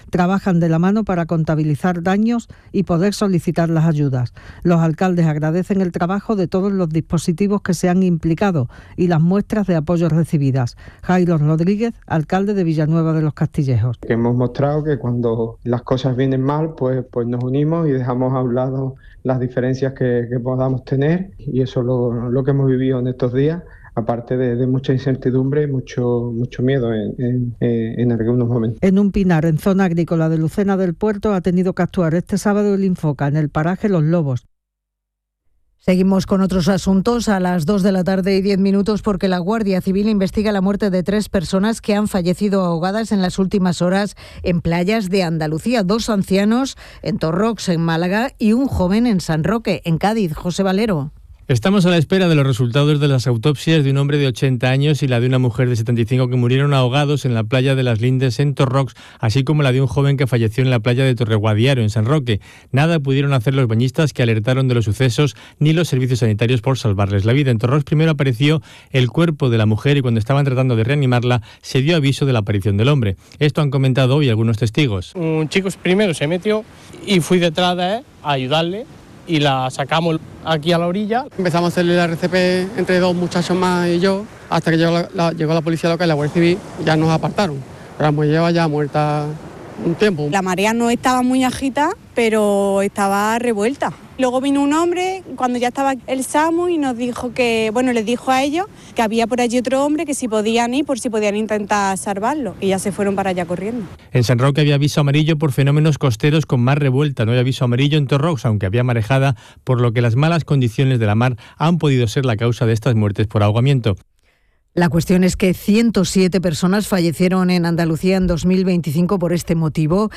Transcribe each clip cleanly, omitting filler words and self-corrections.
Trabajan de la mano para contabilizar daños y poder solicitar las ayudas. Los alcaldes agradecen el trabajo de todos los dispositivos que se han implicado y las muestras de apoyo recibidas. Jairo Rodríguez, alcalde de Villanueva de los Castillejos. Hemos mostrado que cuando las cosas vienen mal, pues nos unimos y dejamos a un lado las diferencias que podamos tener, y eso es lo que hemos vivido en estos días, aparte de mucha incertidumbre y mucho miedo en algunos momentos. En un pinar en zona agrícola de Lucena del Puerto ha tenido que actuar este sábado el Infoca en el paraje Los Lobos. Seguimos con otros asuntos a las 2:10 p.m, porque la Guardia Civil investiga la muerte de 3 personas que han fallecido ahogadas en las últimas horas en playas de Andalucía. 2 ancianos en Torrox, en Málaga, y un joven en San Roque, en Cádiz. José Valero. Estamos a la espera de los resultados de las autopsias de un hombre de 80 años y la de una mujer de 75 que murieron ahogados en la playa de Las Lindes en Torrox, así como la de un joven que falleció en la playa de Torreguadiaro en San Roque. Nada pudieron hacer los bañistas que alertaron de los sucesos ni los servicios sanitarios por salvarles la vida. En Torrox primero apareció el cuerpo de la mujer y cuando estaban tratando de reanimarla se dio aviso de la aparición del hombre. Esto han comentado hoy algunos testigos. Un chico primero se metió y fui detrás de él a ayudarle y la sacamos aquí a la orilla. Empezamos a hacerle la RCP entre 2 muchachos más y yo, hasta que llegó la policía local y la Guardia Civil, ya nos apartaron. Pero la lleva ya muerta un tiempo. La marea no estaba muy agitada, pero estaba revuelta. Luego vino un hombre, cuando ya estaba el SAMU, y nos dijo les dijo a ellos que había por allí otro hombre que si podían ir, por si podían intentar salvarlo. Y ya se fueron para allá corriendo. En San Roque había aviso amarillo por fenómenos costeros con mar revuelta. No hay aviso amarillo en Torrox, aunque había marejada, por lo que las malas condiciones de la mar han podido ser la causa de estas muertes por ahogamiento. La cuestión es que 107 personas fallecieron en Andalucía en 2025 por este motivo,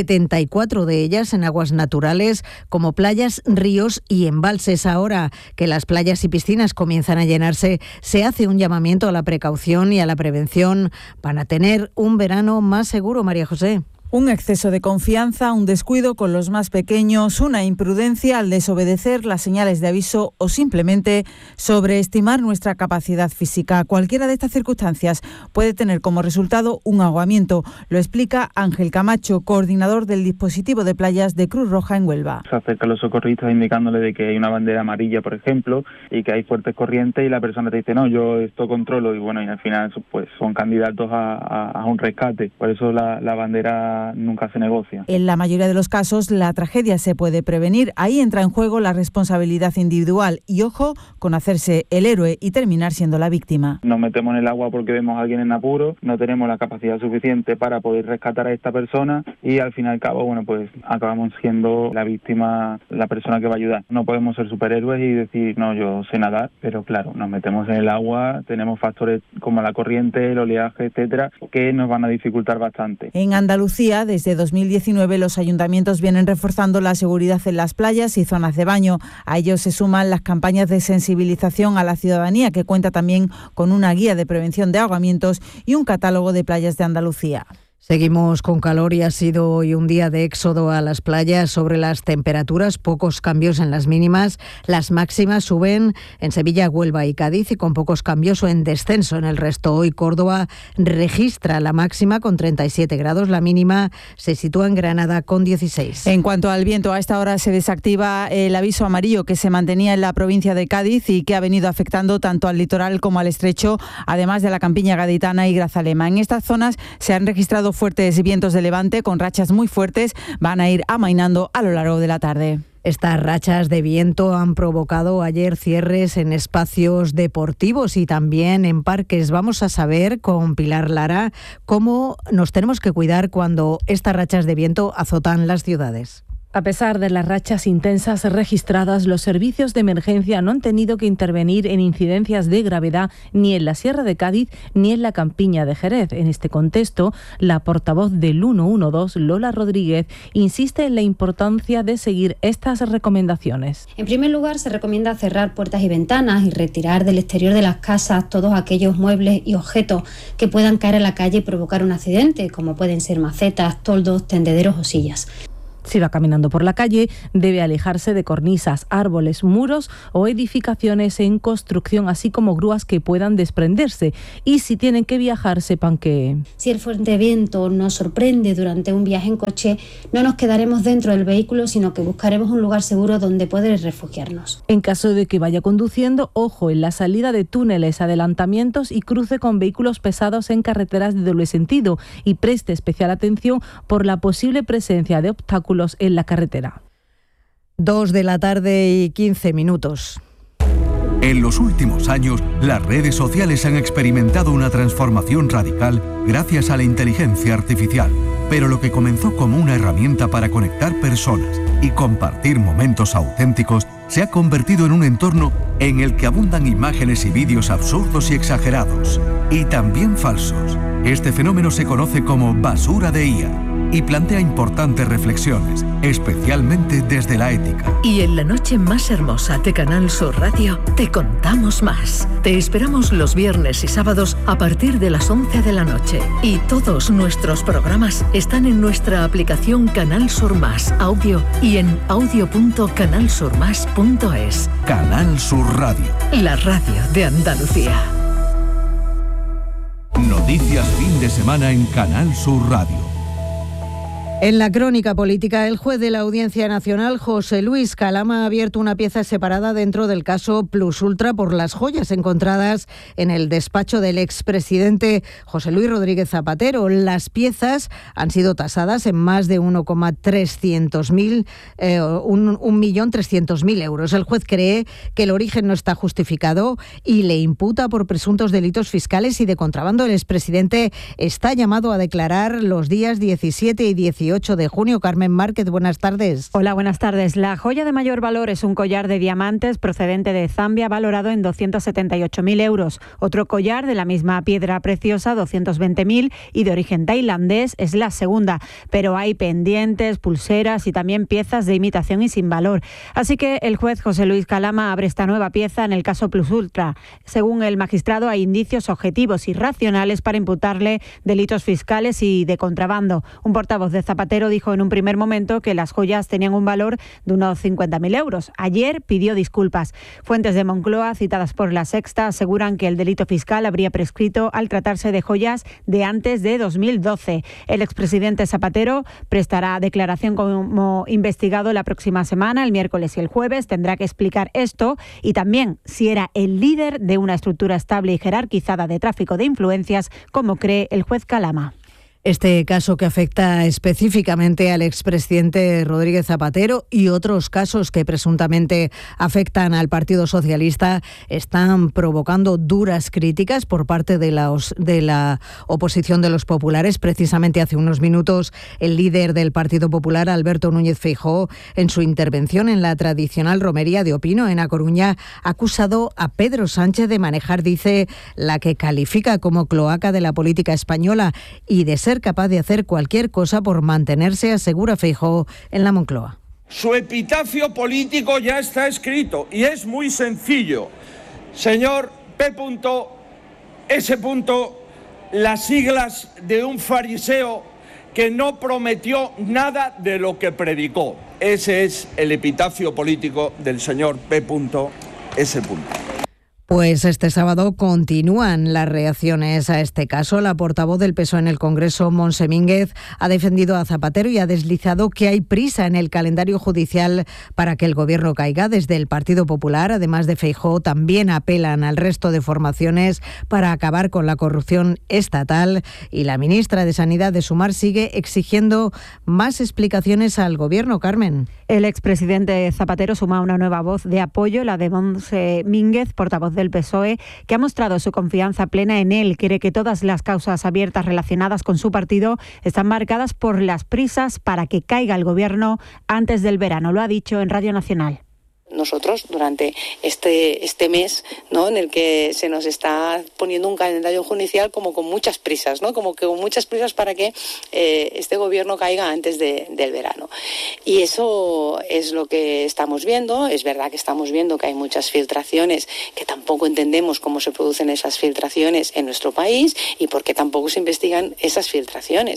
74 de ellas en aguas naturales como playas, ríos y embalses. Ahora que las playas y piscinas comienzan a llenarse, se hace un llamamiento a la precaución y a la prevención para tener un verano más seguro. María José. Un exceso de confianza, un descuido con los más pequeños, una imprudencia al desobedecer las señales de aviso o simplemente sobreestimar nuestra capacidad física. Cualquiera de estas circunstancias puede tener como resultado un ahogamiento. Lo explica Ángel Camacho, coordinador del dispositivo de playas de Cruz Roja en Huelva. Se acercan los socorristas indicándole de que hay una bandera amarilla, por ejemplo, y que hay fuertes corrientes y la persona te dice, no, yo esto controlo, y bueno, y al final pues son candidatos a un rescate. Por eso la bandera nunca se negocia. En la mayoría de los casos la tragedia se puede prevenir. Ahí entra en juego la responsabilidad individual y ojo con hacerse el héroe y terminar siendo la víctima. Nos metemos en el agua porque vemos a alguien en apuro, no tenemos la capacidad suficiente para poder rescatar a esta persona y al fin y al cabo, bueno, pues acabamos siendo la víctima, la persona que va a ayudar. No podemos ser superhéroes y decir, no, yo sé nadar, pero claro, nos metemos en el agua, tenemos factores como la corriente, el oleaje, etcétera, que nos van a dificultar bastante. En Andalucía, desde 2019, los ayuntamientos vienen reforzando la seguridad en las playas y zonas de baño. A ello se suman las campañas de sensibilización a la ciudadanía, que cuenta también con una guía de prevención de ahogamientos y un catálogo de playas de Andalucía. Seguimos con calor y ha sido hoy un día de éxodo a las playas. Sobre las temperaturas, pocos cambios en las mínimas. Las máximas suben en Sevilla, Huelva y Cádiz y con pocos cambios o en descenso en el resto. Hoy Córdoba registra la máxima con 37 grados, la mínima se sitúa en Granada con 16. En cuanto al viento, a esta hora se desactiva el aviso amarillo que se mantenía en la provincia de Cádiz y que ha venido afectando tanto al litoral como al estrecho, además de la campiña gaditana y Grazalema. En estas zonas se han registrado fuertes vientos de levante con rachas muy fuertes, van a ir amainando a lo largo de la tarde. Estas rachas de viento han provocado ayer cierres en espacios deportivos y también en parques. Vamos a saber con Pilar Lara cómo nos tenemos que cuidar cuando estas rachas de viento azotan las ciudades. A pesar de las rachas intensas registradas, los servicios de emergencia no han tenido que intervenir en incidencias de gravedad ni en la Sierra de Cádiz ni en la Campiña de Jerez. En este contexto, la portavoz del 112, Lola Rodríguez, insiste en la importancia de seguir estas recomendaciones. En primer lugar, se recomienda cerrar puertas y ventanas y retirar del exterior de las casas todos aquellos muebles y objetos que puedan caer a la calle y provocar un accidente, como pueden ser macetas, toldos, tendederos o sillas. Si va caminando por la calle, debe alejarse de cornisas, árboles, muros o edificaciones en construcción, así como grúas que puedan desprenderse. Y si tienen que viajar, sepan que... Si el fuerte viento nos sorprende durante un viaje en coche, no nos quedaremos dentro del vehículo, sino que buscaremos un lugar seguro donde poder refugiarnos. En caso de que vaya conduciendo, ojo en la salida de túneles, adelantamientos y cruce con vehículos pesados en carreteras de doble sentido, y preste especial atención por la posible presencia de obstáculos en la carretera. 2:15 p.m. En los últimos años, las redes sociales han experimentado una transformación radical gracias a la inteligencia artificial. Pero lo que comenzó como una herramienta para conectar personas y compartir momentos auténticos se ha convertido en un entorno en el que abundan imágenes y vídeos absurdos y exagerados, y también falsos. Este fenómeno se conoce como basura de IA y plantea importantes reflexiones, especialmente desde la ética. Y en la noche más hermosa de Canal Sur Radio te contamos más. Te esperamos los viernes y sábados a partir de las 11 de la noche. Y todos nuestros programas están en nuestra aplicación Canal Sur Más Audio y en audio.canalsurmas.es. Canal Sur Radio, la radio de Andalucía. Noticias fin de semana en Canal Sur Radio. En la crónica política, el juez de la Audiencia Nacional, José Luis Calama, ha abierto una pieza separada dentro del caso Plus Ultra por las joyas encontradas en el despacho del expresidente José Luis Rodríguez Zapatero. Las piezas han sido tasadas en más de 1.300.000 euros. El juez cree que el origen no está justificado y le imputa por presuntos delitos fiscales y de contrabando. El expresidente está llamado a declarar los días 17 y 18 de junio. Carmen Márquez, buenas tardes. Hola, buenas tardes. La joya de mayor valor es un collar de diamantes procedente de Zambia valorado en 278.000 euros. Otro collar de la misma piedra preciosa, 220.000, y de origen tailandés, es la segunda. Pero hay pendientes, pulseras y también piezas de imitación y sin valor. Así que el juez José Luis Calama abre esta nueva pieza en el caso Plus Ultra. Según el magistrado, hay indicios objetivos y racionales para imputarle delitos fiscales y de contrabando. Un portavoz de Zapatero dijo en un primer momento que las joyas tenían un valor de unos 50.000 euros. Ayer pidió disculpas. Fuentes de Moncloa, citadas por La Sexta, aseguran que el delito fiscal habría prescrito al tratarse de joyas de antes de 2012. El expresidente Zapatero prestará declaración como investigado la próxima semana, el miércoles y el jueves. Tendrá que explicar esto y también si era el líder de una estructura estable y jerarquizada de tráfico de influencias, como cree el juez Calama. Este caso que afecta específicamente al expresidente Rodríguez Zapatero y otros casos que presuntamente afectan al Partido Socialista están provocando duras críticas por parte de la oposición de los populares. Precisamente hace unos minutos el líder del Partido Popular, Alberto Núñez Feijóo, en su intervención en la tradicional romería de Opino en A Coruña, ha acusado a Pedro Sánchez de manejar, dice, la que califica como cloaca de la política española y de ser capaz de hacer cualquier cosa por mantenerse, asegura Feijóo en la Moncloa. Su epitafio político ya está escrito y es muy sencillo. Señor P.S. las siglas de un fariseo que no prometió nada de lo que predicó. Ese es el epitafio político del señor P.S. Pues este sábado continúan las reacciones a este caso. La portavoz del PSOE en el Congreso, Montse Mínguez, ha defendido a Zapatero y ha deslizado que hay prisa en el calendario judicial para que el Gobierno caiga. Desde el Partido Popular, además de Feijóo, también apelan al resto de formaciones para acabar con la corrupción estatal. Y la ministra de Sanidad de Sumar sigue exigiendo más explicaciones al Gobierno. Carmen. El expresidente Zapatero suma una nueva voz de apoyo, la de Montse Mínguez, portavoz del PSOE, que ha mostrado su confianza plena en él. Cree que todas las causas abiertas relacionadas con su partido están marcadas por las prisas para que caiga el Gobierno antes del verano. Lo ha dicho en Radio Nacional. Nosotros, durante este mes, ¿no?, en el que se nos está poniendo un calendario judicial como con muchas prisas, ¿no?, como que con muchas prisas para que este gobierno caiga antes del verano. Y eso es lo que estamos viendo. Es verdad que estamos viendo que hay muchas filtraciones, que tampoco entendemos cómo se producen esas filtraciones en nuestro país y por qué tampoco se investigan esas filtraciones.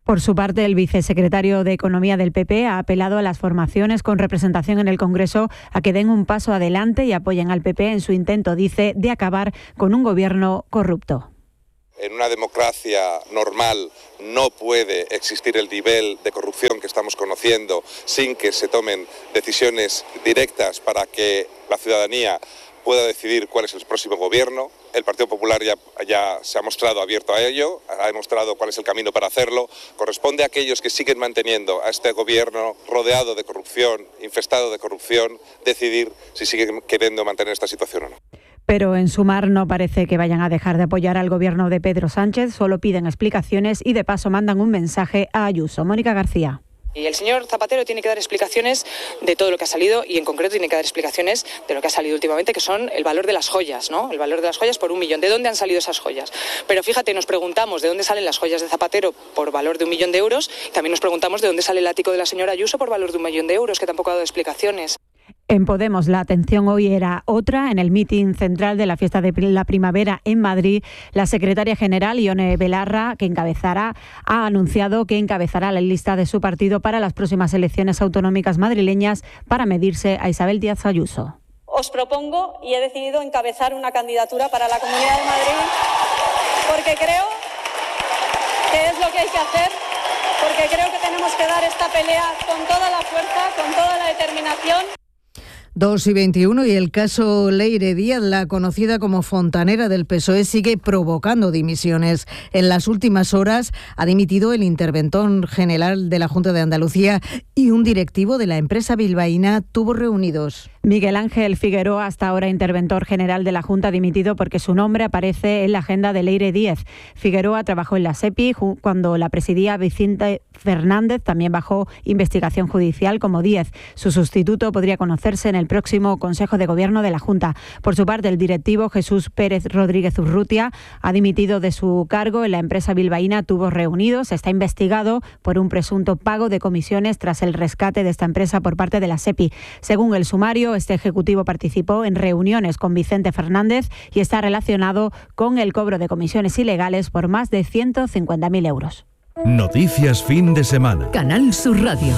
Por su parte, el vicesecretario de Economía del PP ha apelado a las formaciones con representación en el Congreso a que den un paso adelante y apoyen al PP en su intento, dice, de acabar con un gobierno corrupto. En una democracia normal no puede existir el nivel de corrupción que estamos conociendo sin que se tomen decisiones directas para que la ciudadanía pueda decidir cuál es el próximo gobierno. El Partido Popular ya se ha mostrado abierto a ello, ha demostrado cuál es el camino para hacerlo. Corresponde a aquellos que siguen manteniendo a este gobierno rodeado de corrupción, infestado de corrupción, decidir si siguen queriendo mantener esta situación o no. Pero en Sumar no parece que vayan a dejar de apoyar al gobierno de Pedro Sánchez, solo piden explicaciones y de paso mandan un mensaje a Ayuso. Mónica García. Y el señor Zapatero tiene que dar explicaciones de todo lo que ha salido y en concreto tiene que dar explicaciones de lo que ha salido últimamente, que son el valor de las joyas, ¿no? El valor de las joyas por 1 millón. ¿De dónde han salido esas joyas? Pero fíjate, nos preguntamos de dónde salen las joyas de Zapatero por valor de 1 millón de euros. También nos preguntamos de dónde sale el ático de la señora Ayuso por valor de 1 millón de euros, que tampoco ha dado explicaciones. En Podemos la atención hoy era otra. En el mitin central de la fiesta de la primavera en Madrid, la secretaria general Ione Belarra, ha anunciado que encabezará la lista de su partido para las próximas elecciones autonómicas madrileñas para medirse a Isabel Díaz Ayuso. Os propongo y he decidido encabezar una candidatura para la Comunidad de Madrid porque creo que es lo que hay que hacer, porque creo que tenemos que dar esta pelea con toda la fuerza, con toda la determinación. 2:21 y el caso Leire Díaz, la conocida como fontanera del PSOE, sigue provocando dimisiones. En las últimas horas ha dimitido el interventor general de la Junta de Andalucía y un directivo de la empresa bilbaína Tubos Reunidos. Miguel Ángel Figueroa, hasta ahora interventor general de la Junta, ha dimitido porque su nombre aparece en la agenda de Leire Díaz. Figueroa trabajó en la SEPI cuando la presidía Vicente Fernández, también bajo investigación judicial como Díaz. Su sustituto podría conocerse en el próximo Consejo de Gobierno de la Junta. Por su parte, el directivo Jesús Pérez Rodríguez Urrutia ha dimitido de su cargo en la empresa bilbaína Tubos Reunidos. Está investigado por un presunto pago de comisiones tras el rescate de esta empresa por parte de la SEPI. Según el sumario, este ejecutivo participó en reuniones con Vicente Fernández y está relacionado con el cobro de comisiones ilegales por más de 150.000 euros. Noticias fin de semana. Canal Sur Radio.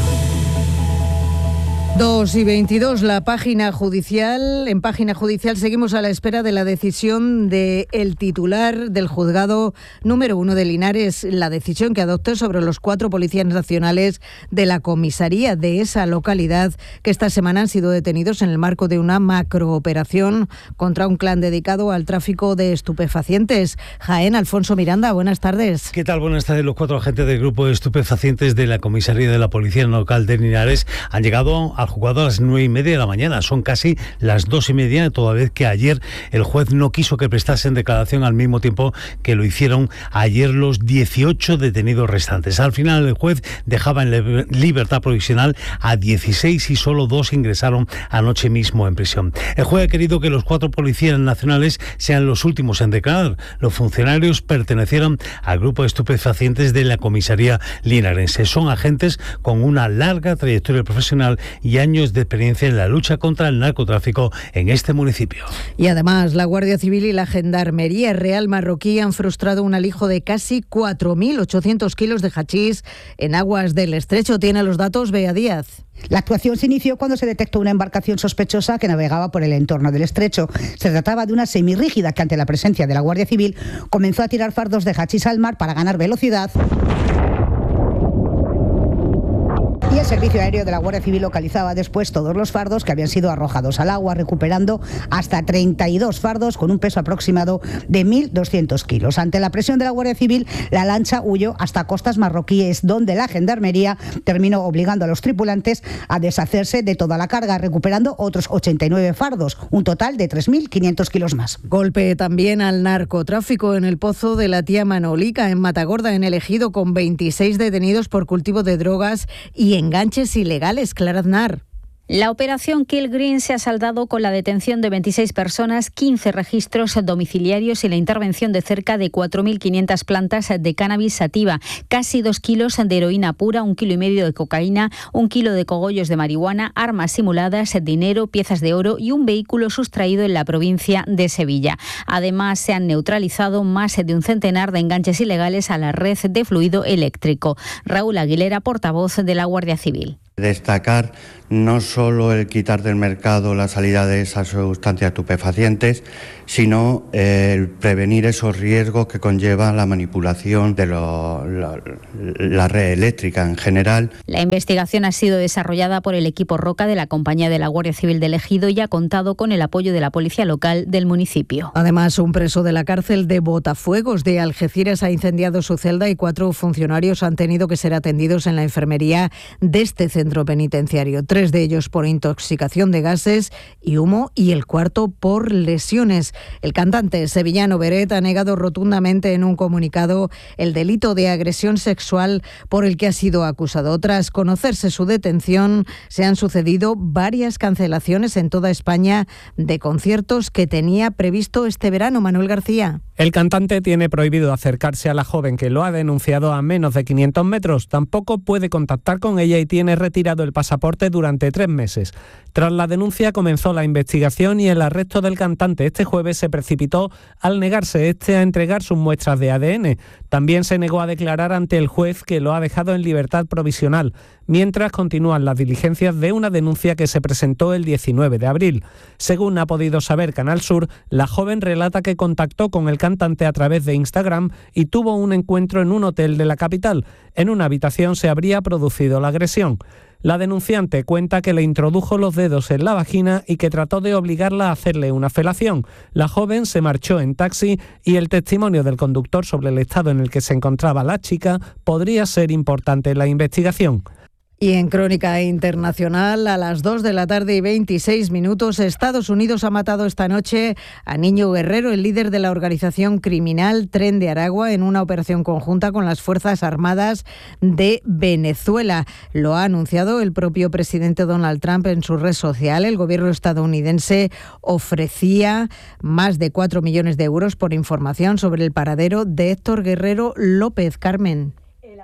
2:22, la página judicial. En página judicial seguimos a la espera de la decisión del titular del juzgado número 1 de Linares, la decisión que adopte sobre los 4 policías nacionales de la comisaría de esa localidad que esta semana han sido detenidos en el marco de una macrooperación contra un clan dedicado al tráfico de estupefacientes. Jaén, Alfonso Miranda, buenas tardes. ¿Qué tal? Buenas tardes. Los 4 agentes del grupo de estupefacientes de la comisaría de la policía local de Linares han llegado al juzgado a las 9:30 de la mañana. Son casi las 2:30, toda vez que ayer el juez no quiso que prestasen declaración al mismo tiempo que lo hicieron ayer los 18 detenidos restantes. Al final el juez dejaba en libertad provisional a 16 y solo 2 ingresaron anoche mismo en prisión. El juez ha querido que los 4 policías nacionales sean los últimos en declarar. Los funcionarios pertenecieron al grupo de estupefacientes de la comisaría linarense. Son agentes con una larga trayectoria profesional y años de experiencia en la lucha contra el narcotráfico en este municipio. Y además, la Guardia Civil y la Gendarmería Real Marroquí han frustrado un alijo de casi 4.800 kilos de hachís en aguas del Estrecho. Tiene los datos Bea Díaz. La actuación se inició cuando se detectó una embarcación sospechosa que navegaba por el entorno del estrecho. Se trataba de una semirrígida que, ante la presencia de la Guardia Civil, comenzó a tirar fardos de hachís al mar para ganar velocidad. Y el servicio aéreo de la Guardia Civil localizaba después todos los fardos que habían sido arrojados al agua, recuperando hasta 32 fardos con un peso aproximado de 1.200 kilos. Ante la presión de la Guardia Civil, la lancha huyó hasta costas marroquíes, donde la Gendarmería terminó obligando a los tripulantes a deshacerse de toda la carga, recuperando otros 89 fardos, un total de 3.500 kilos más. Golpe también al narcotráfico en el pozo de la tía Manolica, en Matagorda, en el Ejido, con 26 detenidos por cultivo de drogas y enganches ilegales. Clara Aznar. La operación Kill Green se ha saldado con la detención de 26 personas, 15 registros domiciliarios y la intervención de cerca de 4.500 plantas de cannabis sativa, casi 2 kilos de heroína pura, 1,5 kilos de cocaína, 1 kilo de cogollos de marihuana, armas simuladas, dinero, piezas de oro y un vehículo sustraído en la provincia de Sevilla. Además, se han neutralizado más de un centenar de enganches ilegales a la red de fluido eléctrico. Raúl Aguilera, portavoz de la Guardia Civil. Destacar no solo el quitar del mercado la salida de esas sustancias estupefacientes, sino el prevenir esos riesgos que conlleva la manipulación de la red eléctrica en general. La investigación ha sido desarrollada por el equipo Roca de la Compañía de la Guardia Civil del Ejido y ha contado con el apoyo de la Policía Local del municipio. Además, un preso de la cárcel de Botafuegos de Algeciras ha incendiado su celda y 4 funcionarios han tenido que ser atendidos en la enfermería de este centro penitenciario. 3 de ellos por intoxicación de gases y humo y el cuarto por lesiones. El cantante sevillano Beret ha negado rotundamente en un comunicado el delito de agresión sexual por el que ha sido acusado. Tras conocerse su detención, se han sucedido varias cancelaciones en toda España de conciertos que tenía previsto este verano. Manuel García. El cantante tiene prohibido acercarse a la joven que lo ha denunciado a menos de 500 metros. Tampoco puede contactar con ella y tiene retirado el pasaporte durante 3 meses. Tras la denuncia comenzó la investigación y el arresto del cantante este jueves se precipitó al negarse a entregar sus muestras de ADN. También se negó a declarar ante el juez que lo ha dejado en libertad provisional, mientras continúan las diligencias de una denuncia que se presentó el 19 de abril. Según ha podido saber Canal Sur, la joven relata que contactó con el cantante a través de Instagram y tuvo un encuentro en un hotel de la capital. En una habitación se habría producido la agresión. La denunciante cuenta que le introdujo los dedos en la vagina y que trató de obligarla a hacerle una felación. La joven se marchó en taxi y el testimonio del conductor sobre el estado en el que se encontraba la chica podría ser importante en la investigación. Y en crónica internacional, a las 2 de la tarde y 26 minutos, Estados Unidos ha matado esta noche a Niño Guerrero, el líder de la organización criminal Tren de Aragua, en una operación conjunta con las Fuerzas Armadas de Venezuela. Lo ha anunciado el propio presidente Donald Trump en su red social. El gobierno estadounidense ofrecía más de 4 millones de euros por información sobre el paradero de Héctor Guerrero López. Carmen.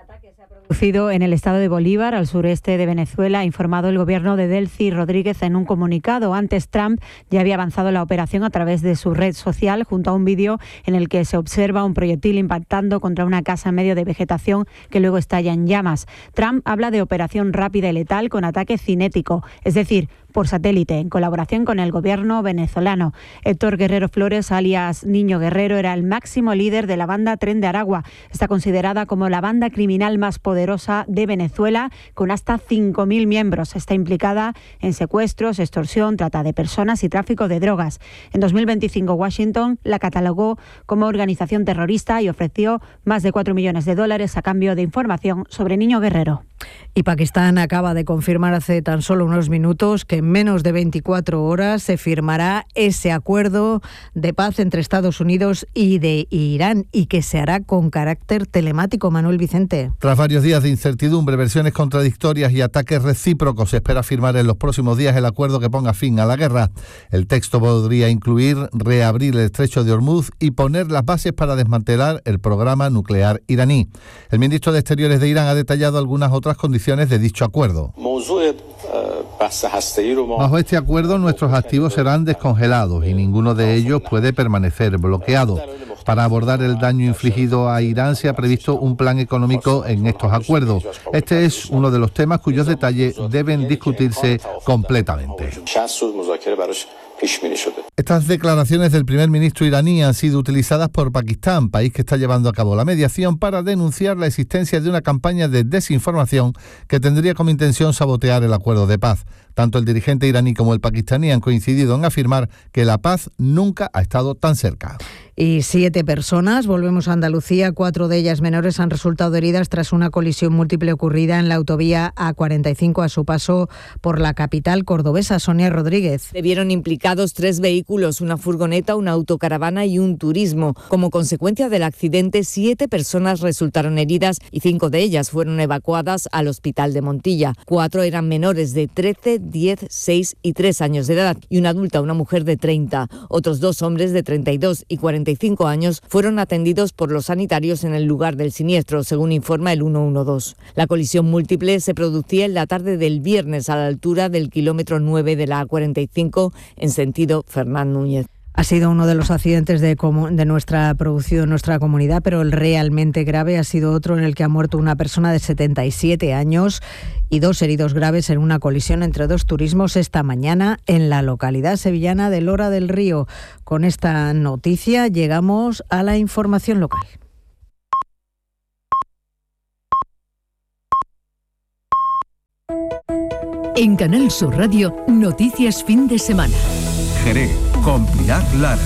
Producido en el estado de Bolívar, al sureste de Venezuela, ha informado el gobierno de Delcy Rodríguez en un comunicado. Antes, Trump ya había avanzado la operación a través de su red social, junto a un vídeo en el que se observa un proyectil impactando contra una casa en medio de vegetación que luego estalla en llamas. Trump habla de operación rápida y letal con ataque cinético, es decir, por satélite, en colaboración con el gobierno venezolano. Héctor Guerrero Flores, alias Niño Guerrero, era el máximo líder de la banda Tren de Aragua. Está considerada como la banda criminal más poderosa de Venezuela, con hasta 5.000 miembros. Está implicada en secuestros, extorsión, trata de personas y tráfico de drogas. En 2025, Washington la catalogó como organización terrorista y ofreció más de $4 millones a cambio de información sobre Niño Guerrero. Y Pakistán acaba de confirmar hace tan solo unos minutos que en menos de 24 horas se firmará ese acuerdo de paz entre Estados Unidos y de Irán y que se hará con carácter telemático. Manuel Vicente. Tras varios días de incertidumbre, versiones contradictorias y ataques recíprocos, se espera firmar en los próximos días el acuerdo que ponga fin a la guerra. El texto podría incluir reabrir el estrecho de Hormuz y poner las bases para desmantelar el programa nuclear iraní. El ministro de Exteriores de Irán ha detallado algunas otras condiciones de dicho acuerdo. Bajo este acuerdo, nuestros activos serán descongelados y ninguno de ellos puede permanecer bloqueado. Para abordar el daño infligido a Irán se ha previsto un plan económico en estos acuerdos. Este es uno de los temas cuyos detalles deben discutirse completamente. Estas declaraciones del primer ministro iraní han sido utilizadas por Pakistán, país que está llevando a cabo la mediación, para denunciar la existencia de una campaña de desinformación que tendría como intención sabotear el acuerdo de paz. Tanto el dirigente iraní como el pakistaní han coincidido en afirmar que la paz nunca ha estado tan cerca. y 7 personas. Volvemos a Andalucía. 4 de ellas menores han resultado heridas tras una colisión múltiple ocurrida en la autovía A45 a su paso por la capital cordobesa. Sonia Rodríguez. Se vieron implicados 3 vehículos, una furgoneta, una autocaravana y un turismo. Como consecuencia del accidente, 7 personas resultaron heridas y 5 de ellas fueron evacuadas al hospital de Montilla. 4 eran menores de 13, 10, 6 y 3 años de edad y una adulta, una mujer de 30. Otros 2 hombres de 32 y 45 años fueron atendidos por los sanitarios en el lugar del siniestro, según informa el 112. La colisión múltiple se producía en la tarde del viernes a la altura del kilómetro 9 de la A45 en sentido Fernán Núñez. Ha sido uno de los accidentes de nuestra producción, nuestra comunidad, pero el realmente grave ha sido otro en el que ha muerto una persona de 77 años y 2 heridos graves en una colisión entre 2 turismos esta mañana en la localidad sevillana de Lora del Río. Con esta noticia llegamos a la información local. En Canal Sur Radio, Noticias Fin de Semana. Jerez, con Pilar Lara.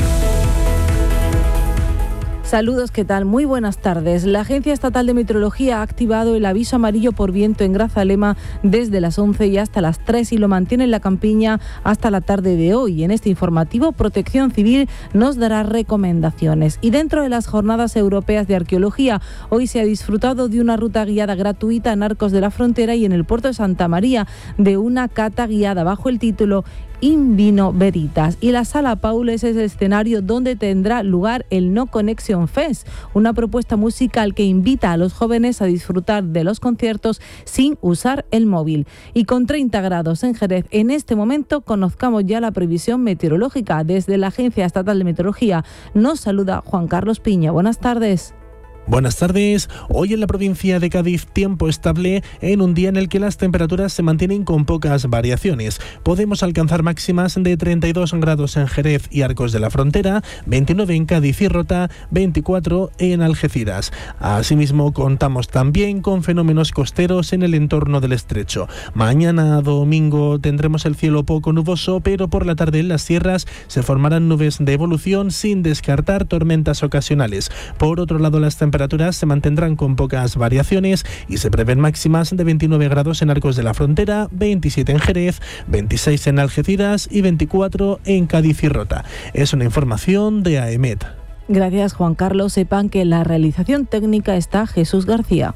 Saludos, ¿qué tal? Muy buenas tardes. La Agencia Estatal de Meteorología ha activado el aviso amarillo por viento en Grazalema desde las 11 y hasta las 3 y lo mantiene en la campiña hasta la tarde de hoy. En este informativo, Protección Civil nos dará recomendaciones. Y dentro de las Jornadas Europeas de Arqueología, hoy se ha disfrutado de una ruta guiada gratuita en Arcos de la Frontera y en el puerto de Santa María de una cata guiada bajo el título In Vino Veritas. Y la Sala Paul es el escenario donde tendrá lugar el No Connection Fest, una propuesta musical que invita a los jóvenes a disfrutar de los conciertos sin usar el móvil. Y con 30 grados en Jerez, en este momento conozcamos ya la previsión meteorológica. Desde la Agencia Estatal de Meteorología nos saluda Juan Carlos Piña. Buenas tardes. Buenas tardes. Hoy en la provincia de Cádiz, tiempo estable en un día en el que las temperaturas se mantienen con pocas variaciones. Podemos alcanzar máximas de 32 grados en Jerez y Arcos de la Frontera, 29 en Cádiz y Rota, 24 en Algeciras. Asimismo, contamos también con fenómenos costeros en el entorno del estrecho. Mañana domingo tendremos el cielo poco nuboso, pero por la tarde en las sierras se formarán nubes de evolución sin descartar tormentas ocasionales. Por otro lado, las temperaturas se mantendrán con pocas variaciones y se prevén máximas de 29 grados en Arcos de la Frontera, 27 en Jerez, 26 en Algeciras y 24 en Cádiz y Rota. Es una información de AEMET. Gracias, Juan Carlos. Sepan que en la realización técnica está Jesús García.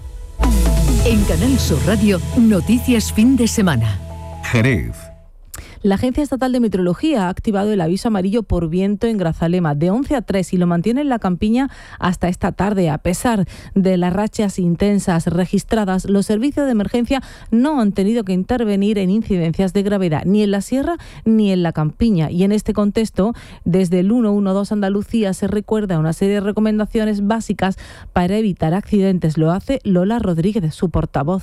En Canal Sur Radio, Noticias Fin de Semana. Jerez. La Agencia Estatal de Meteorología ha activado el aviso amarillo por viento en Grazalema de 11 a 3 y lo mantiene en la campiña hasta esta tarde. A pesar de las rachas intensas registradas, los servicios de emergencia no han tenido que intervenir en incidencias de gravedad, ni en la sierra ni en la campiña. Y en este contexto, desde el 112 Andalucía se recuerda una serie de recomendaciones básicas para evitar accidentes. Lo hace Lola Rodríguez, su portavoz.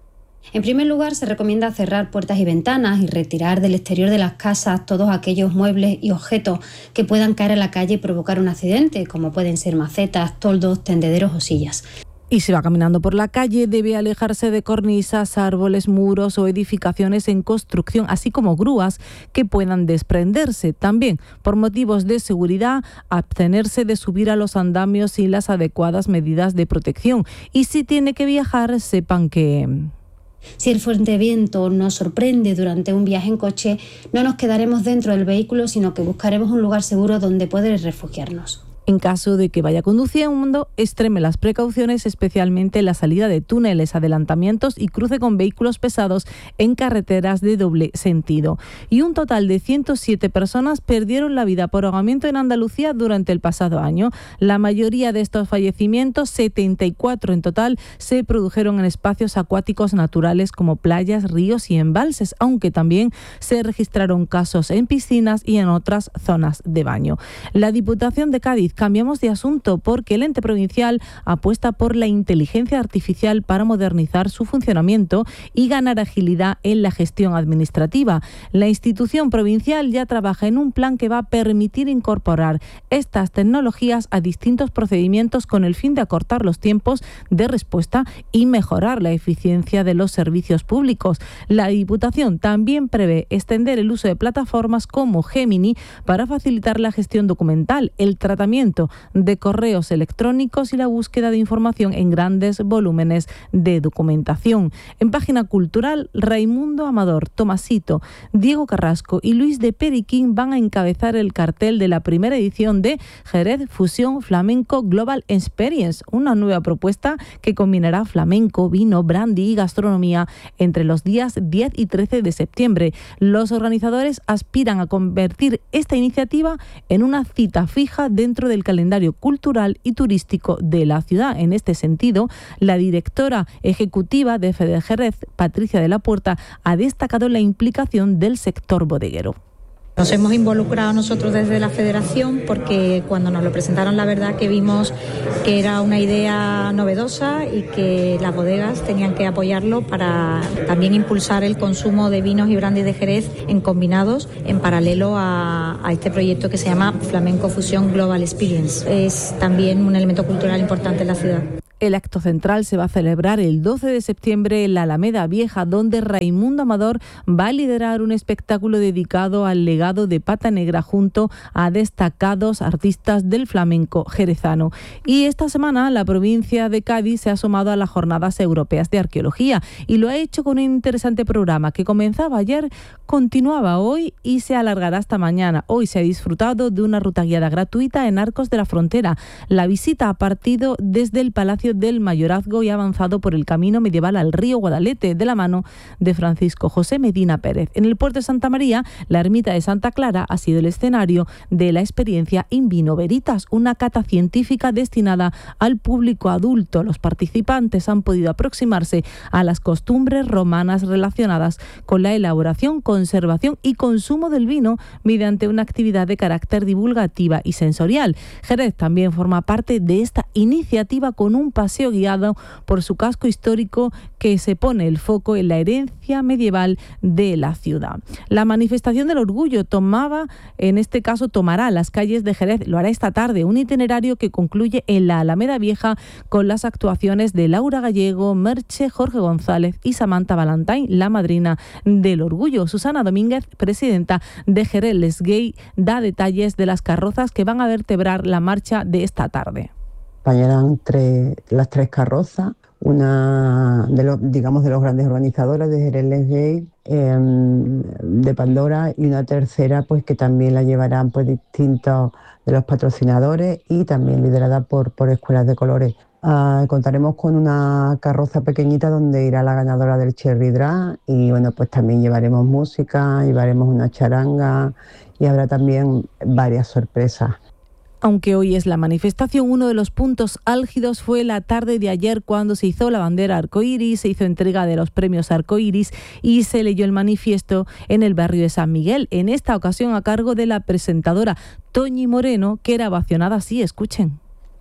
En primer lugar, se recomienda cerrar puertas y ventanas y retirar del exterior de las casas todos aquellos muebles y objetos que puedan caer a la calle y provocar un accidente, como pueden ser macetas, toldos, tendederos o sillas. Y si va caminando por la calle, debe alejarse de cornisas, árboles, muros o edificaciones en construcción, así como grúas que puedan desprenderse. También, por motivos de seguridad, abstenerse de subir a los andamios sin las adecuadas medidas de protección. Y si tiene que viajar, sepan que... Si el fuerte viento nos sorprende durante un viaje en coche, no nos quedaremos dentro del vehículo, sino que buscaremos un lugar seguro donde poder refugiarnos. En caso de que vaya conduciendo, extreme las precauciones, especialmente la salida de túneles, adelantamientos y cruce con vehículos pesados en carreteras de doble sentido. Y un total de 107 personas perdieron la vida por ahogamiento en Andalucía durante el pasado año. La mayoría de estos fallecimientos, 74 en total, se produjeron en espacios acuáticos naturales como playas, ríos y embalses, aunque también se registraron casos en piscinas y en otras zonas de baño. La Diputación de Cádiz cambiamos de asunto porque el ente provincial apuesta por la inteligencia artificial para modernizar su funcionamiento y ganar agilidad en la gestión administrativa. La institución provincial ya trabaja en un plan que va a permitir incorporar estas tecnologías a distintos procedimientos con el fin de acortar los tiempos de respuesta y mejorar la eficiencia de los servicios públicos. La Diputación también prevé extender el uso de plataformas como Gemini para facilitar la gestión documental, el tratamiento seguimiento de correos electrónicos y la búsqueda de información en grandes volúmenes de documentación. En página cultural, Raimundo Amador, Tomasito, Diego Carrasco y Luis de Periquín van a encabezar el cartel de la primera edición de Jerez Fusión Flamenco Global Experience, una nueva propuesta que combinará flamenco, vino, brandy y gastronomía entre los días 10 y 13 de septiembre. Los organizadores aspiran a convertir esta iniciativa en una cita fija dentro del calendario cultural y turístico de la ciudad. En este sentido, la directora ejecutiva de Fede Jerez, Patricia de la Puerta, ha destacado la implicación del sector bodeguero. Nos hemos involucrado nosotros desde la Federación porque cuando nos lo presentaron, la verdad que vimos que era una idea novedosa y que las bodegas tenían que apoyarlo para también impulsar el consumo de vinos y brandy de Jerez en combinados en paralelo a este proyecto que se llama Flamenco Fusión Global Experience. Es también un elemento cultural importante en la ciudad. El acto central se va a celebrar el 12 de septiembre en la Alameda Vieja, donde Raimundo Amador va a liderar un espectáculo dedicado al legado de Pata Negra junto a destacados artistas del flamenco jerezano. Y esta semana la provincia de Cádiz se ha sumado a las Jornadas Europeas de Arqueología y lo ha hecho con un interesante programa que comenzaba ayer, continuaba hoy y se alargará hasta mañana. Hoy se ha disfrutado de una ruta guiada gratuita en Arcos de la Frontera. La visita ha partido desde el Palacio del Mayorazgo y ha avanzado por el camino medieval al río Guadalete de la mano de Francisco José Medina Pérez. En el puerto de Santa María, la ermita de Santa Clara ha sido el escenario de la experiencia In Vino Veritas, una cata científica destinada al público adulto. Los participantes han podido aproximarse a las costumbres romanas relacionadas con la elaboración, conservación y consumo del vino mediante una actividad de carácter divulgativa y sensorial. Jerez también forma parte de esta iniciativa con un paseo guiado por su casco histórico que se pone el foco en la herencia medieval de la ciudad. La manifestación del orgullo tomará las calles de Jerez, lo hará esta tarde, un itinerario que concluye en la Alameda Vieja con las actuaciones de Laura Gallego, Merche, Jorge González y Samantha Valentine, la madrina del orgullo. Susana Domínguez, presidenta de Jerez Les Gay, da detalles de las carrozas que van a vertebrar la marcha de esta tarde. Acompañarán las tres carrozas, una de los grandes organizadores de Jerez Les Gay, de Pandora, y una tercera pues que también la llevarán pues distintos de los patrocinadores y también liderada por escuelas de colores. Contaremos con una carroza pequeñita donde irá la ganadora del Cherry Drag y bueno, pues también llevaremos música, llevaremos una charanga y habrá también varias sorpresas. Aunque hoy es la manifestación, uno de los puntos álgidos fue la tarde de ayer cuando se hizo la bandera arcoíris, se hizo entrega de los premios arcoíris y se leyó el manifiesto en el barrio de San Miguel, en esta ocasión a cargo de la presentadora Toñi Moreno, que era ovacionada así, escuchen.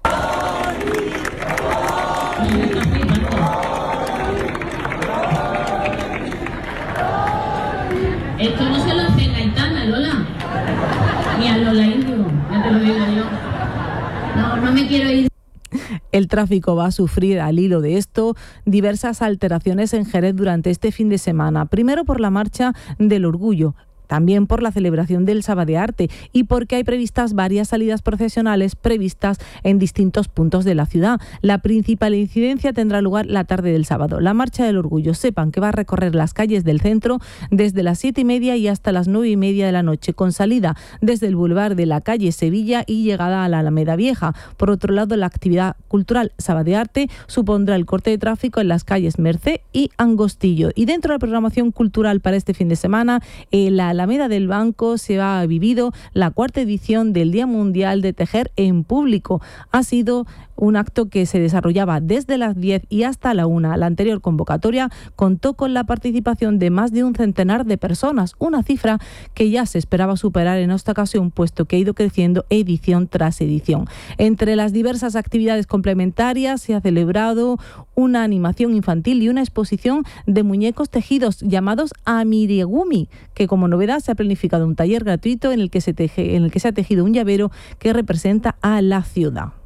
Esto no se lo hace Gaitana, Lola, ni a Lola Indio, ya te lo digo yo. No me quiero ir. El tráfico va a sufrir, al hilo de esto, diversas alteraciones en Jerez durante este fin de semana. Primero por la marcha del orgullo, también por la celebración del Sabadearte y porque hay previstas varias salidas procesionales previstas en distintos puntos de la ciudad. La principal incidencia tendrá lugar la tarde del sábado. La Marcha del Orgullo, sepan que va a recorrer las calles del centro desde las 7:30 y hasta las 9:30 de la noche, con salida desde el Boulevard de la calle Sevilla y llegada a la Alameda Vieja. Por otro lado, la actividad cultural Sabadearte supondrá el corte de tráfico en las calles Merced y Angostillo. Y dentro de la programación cultural para este fin de semana, la Alameda del Banco se ha vivido la 4ª edición del Día Mundial de Tejer en Público. Ha sido un acto que se desarrollaba desde las 10 y hasta la 1. La anterior convocatoria contó con la participación de más de un centenar de personas, una cifra que ya se esperaba superar en esta ocasión, puesto que ha ido creciendo edición tras edición. Entre las diversas actividades complementarias se ha celebrado una animación infantil y una exposición de muñecos tejidos llamados Amiriegumi, que como novedad se ha planificado un taller gratuito en el que se ha tejido un llavero que representa a la ciudad.